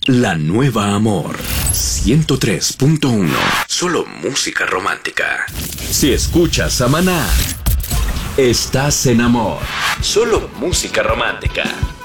La Nueva Amor 103.1. Solo música romántica. Si escuchas a Maná, estás en amor. Solo música romántica.